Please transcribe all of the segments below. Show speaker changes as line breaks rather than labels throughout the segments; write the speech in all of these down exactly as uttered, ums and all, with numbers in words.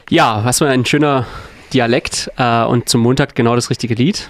Ja, was war ein schöner Dialekt äh, und zum Montag genau das richtige Lied.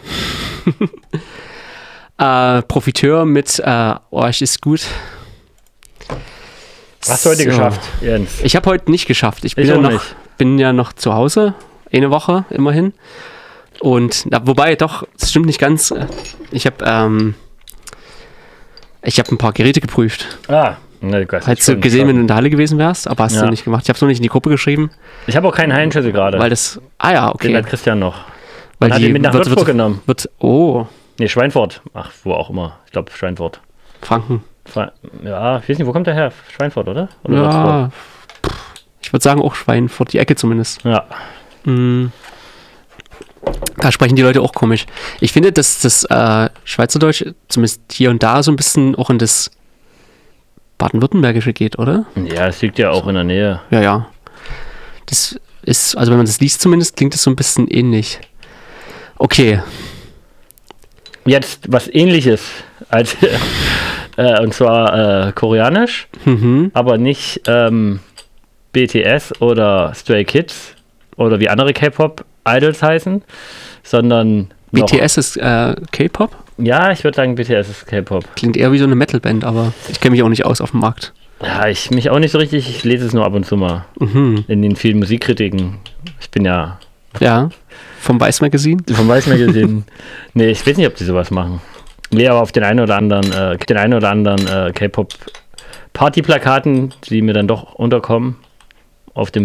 äh, Profiteur mit äh, Euch ist gut.
Hast du heute
So.
geschafft, Jens?
Ich habe heute nicht geschafft. Ich bin,
Ich
ja
auch
noch,
nicht.
bin ja noch zu Hause, eine Woche immerhin. Und na, wobei doch, das stimmt nicht ganz. Ich habe ähm, ich habe ein paar Geräte geprüft.
Ah, na, du hast
Hättest du
schon
gesehen, wenn du
geschafft.
in der Halle gewesen wärst, aber hast
Ja.
du nicht gemacht. Ich habe es nur nicht in die Gruppe geschrieben,
Ich habe auch keinen Hallenschlüssel gerade.
weil das. Ah ja,
Den
okay.
hat Christian noch.
Weil
Man hat ihn mit nach
wird,
Würzburg
wird,
genommen.
wird, oh,
Nee, Schweinfurt. Ach, wo auch immer. Ich glaube, Schweinfurt.
Franken.
Schwe- Ja, ich weiß nicht, wo kommt der her? Schweinfurt, oder? oder
Ja, pff, ich würde sagen auch Schweinfurt, die Ecke zumindest.
Würzburg? Ja.
Mm. Da sprechen die Leute auch komisch. Ich finde, dass das äh, Schweizerdeutsch zumindest hier und da so ein bisschen auch in das Baden-Württembergische geht, oder?
Ja, es liegt ja auch in der Nähe.
Ja, ja. Das ist, also wenn man das liest zumindest, klingt das so ein bisschen ähnlich. Okay.
Jetzt was Ähnliches als äh, und zwar äh, koreanisch,
Mhm.
aber nicht ähm, B T S oder Stray Kids oder wie andere K-Pop-Idols heißen, sondern noch,
B T S ist äh, K-Pop?
Ja, ich würde sagen, B T S ist K-Pop.
Klingt eher wie so eine Metalband, aber ich kenne mich auch nicht aus auf dem Markt.
Ja, ich mich auch nicht so richtig, ich lese es nur ab und zu mal
Mhm.
in den vielen Musikkritiken. Ich bin ja
Ja, vom Weiß Magazine.
vom Weiß Magazine. Nee, ich weiß nicht, ob die sowas machen. Nee, aber auf den einen oder anderen, äh, den einen oder anderen äh, K-Pop Partyplakaten, die mir dann doch unterkommen, auf dem